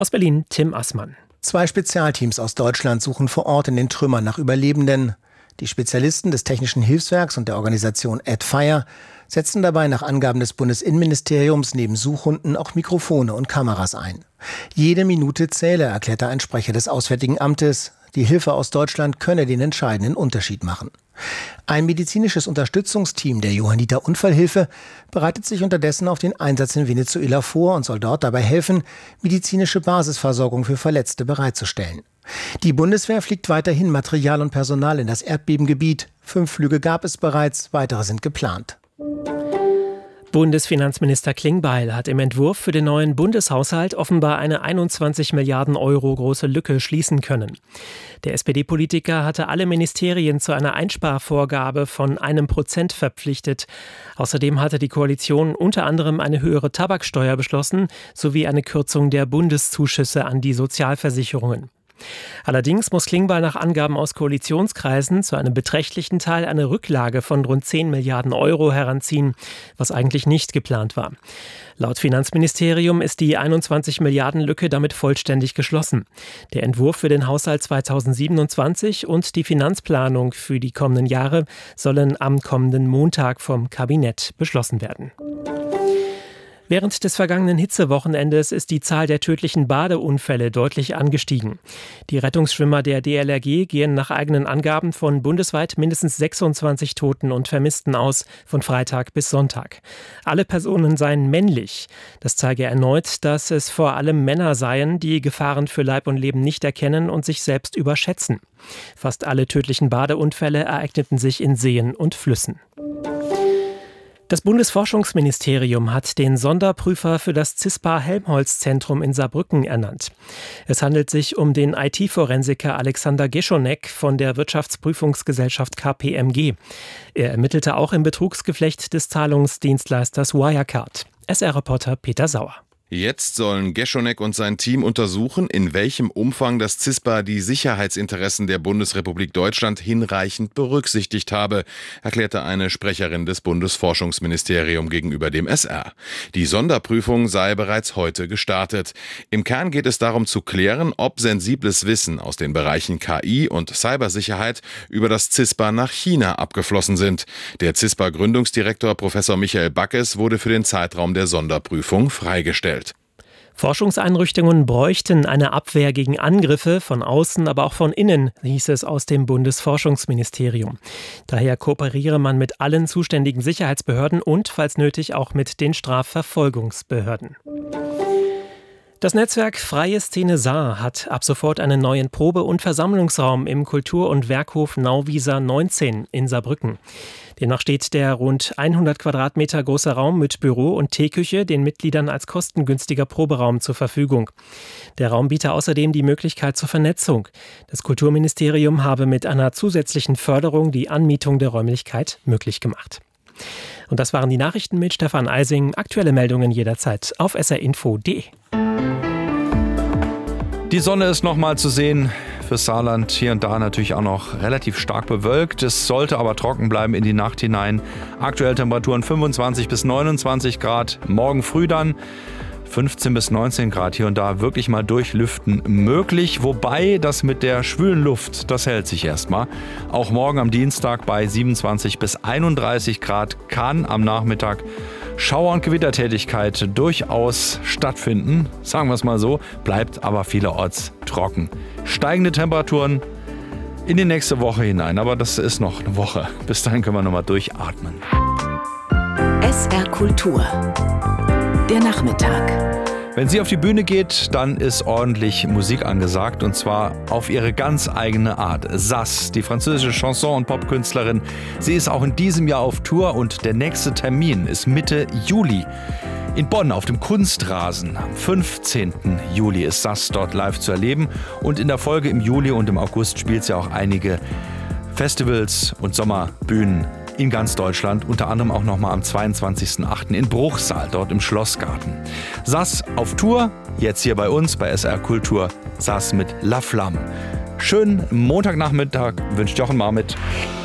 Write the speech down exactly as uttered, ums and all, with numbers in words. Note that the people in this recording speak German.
Aus Berlin Tim Assmann. Zwei Spezialteams aus Deutschland suchen vor Ort in den Trümmern nach Überlebenden. Die Spezialisten des Technischen Hilfswerks und der Organisation Add Fire setzen dabei nach Angaben des Bundesinnenministeriums neben Suchhunden auch Mikrofone und Kameras ein. Jede Minute zähle, erklärte ein Sprecher des Auswärtigen Amtes. Die Hilfe aus Deutschland könne den entscheidenden Unterschied machen. Ein medizinisches Unterstützungsteam der Johanniter Unfallhilfe bereitet sich unterdessen auf den Einsatz in Venezuela vor und soll dort dabei helfen, medizinische Basisversorgung für Verletzte bereitzustellen. Die Bundeswehr fliegt weiterhin Material und Personal in das Erdbebengebiet. Fünf Flüge gab es bereits, weitere sind geplant. Bundesfinanzminister Klingbeil hat im Entwurf für den neuen Bundeshaushalt offenbar eine einundzwanzig Milliarden Euro große Lücke schließen können. Der S P D-Politiker hatte alle Ministerien zu einer Einsparvorgabe von einem Prozent verpflichtet. Außerdem hatte die Koalition unter anderem eine höhere Tabaksteuer beschlossen, sowie eine Kürzung der Bundeszuschüsse an die Sozialversicherungen. Allerdings muss Klingbeil nach Angaben aus Koalitionskreisen zu einem beträchtlichen Teil eine Rücklage von rund zehn Milliarden Euro heranziehen, was eigentlich nicht geplant war. Laut Finanzministerium ist die einundzwanzig Milliarden Lücke damit vollständig geschlossen. Der Entwurf für den Haushalt zweitausendsiebenundzwanzig und die Finanzplanung für die kommenden Jahre sollen am kommenden Montag vom Kabinett beschlossen werden. Während des vergangenen Hitzewochenendes ist die Zahl der tödlichen Badeunfälle deutlich angestiegen. Die Rettungsschwimmer der D L R G gehen nach eigenen Angaben von bundesweit mindestens sechsundzwanzig Toten und Vermissten aus, von Freitag bis Sonntag. Alle Personen seien männlich. Das zeige erneut, dass es vor allem Männer seien, die Gefahren für Leib und Leben nicht erkennen und sich selbst überschätzen. Fast alle tödlichen Badeunfälle ereigneten sich in Seen und Flüssen. Das Bundesforschungsministerium hat den Sonderprüfer für das CISPA-Helmholtz-Zentrum in Saarbrücken ernannt. Es handelt sich um den I T-Forensiker Alexander Geschonek von der Wirtschaftsprüfungsgesellschaft K P M G. Er ermittelte auch im Betrugsgeflecht des Zahlungsdienstleisters Wirecard. S R-Reporter Peter Sauer. Jetzt sollen Geschonek und sein Team untersuchen, in welchem Umfang das CISPA die Sicherheitsinteressen der Bundesrepublik Deutschland hinreichend berücksichtigt habe, erklärte eine Sprecherin des Bundesforschungsministeriums gegenüber dem S R. Die Sonderprüfung sei bereits heute gestartet. Im Kern geht es darum zu klären, ob sensibles Wissen aus den Bereichen K I und Cybersicherheit über das CISPA nach China abgeflossen sind. Der CISPA-Gründungsdirektor Professor Michael Backes wurde für den Zeitraum der Sonderprüfung freigestellt. Forschungseinrichtungen bräuchten eine Abwehr gegen Angriffe von außen, aber auch von innen, hieß es aus dem Bundesforschungsministerium. Daher kooperiere man mit allen zuständigen Sicherheitsbehörden und, falls nötig, auch mit den Strafverfolgungsbehörden. Das Netzwerk Freie Szene Saar hat ab sofort einen neuen Probe- und Versammlungsraum im Kultur- und Werkhof Nauwieser neunzehn in Saarbrücken. Demnach steht der rund hundert Quadratmeter große Raum mit Büro und Teeküche den Mitgliedern als kostengünstiger Proberaum zur Verfügung. Der Raum biete außerdem die Möglichkeit zur Vernetzung. Das Kulturministerium habe mit einer zusätzlichen Förderung die Anmietung der Räumlichkeit möglich gemacht. Und das waren die Nachrichten mit Stefan Eising. Aktuelle Meldungen jederzeit auf s r info punkt d e. Die Sonne ist noch mal zu sehen. Fürs Saarland hier und da natürlich auch noch relativ stark bewölkt. Es sollte aber trocken bleiben in die Nacht hinein. Aktuell Temperaturen fünfundzwanzig bis neunundzwanzig Grad. Morgen früh dann fünfzehn bis neunzehn Grad. Hier und da wirklich mal durchlüften möglich. Wobei das mit der schwülen Luft, das hält sich erstmal. Auch morgen am Dienstag bei siebenundzwanzig bis einunddreißig Grad kann am Nachmittag Schauer- und Gewittertätigkeit durchaus stattfinden. Sagen wir es mal so, bleibt aber vielerorts trocken. Steigende Temperaturen in die nächste Woche hinein, aber das ist noch eine Woche. Bis dahin können wir nochmal durchatmen. S R Kultur, der Nachmittag. Wenn sie auf die Bühne geht, dann ist ordentlich Musik angesagt und zwar auf ihre ganz eigene Art. Sass, die französische Chanson- und Popkünstlerin, sie ist auch in diesem Jahr auf Tour und der nächste Termin ist Mitte Juli. In Bonn auf dem Kunstrasen. Am fünfzehnten Juli ist Sass dort live zu erleben und in der Folge im Juli und im August spielt sie auch einige Festivals und Sommerbühnen in ganz Deutschland, unter anderem auch nochmal am zweiundzwanzigsten achten in Bruchsal, dort im Schlossgarten. Sass auf Tour, jetzt hier bei uns bei S R Kultur, Sass mit La Flamme. Schönen Montagnachmittag wünscht Jochen Marmit.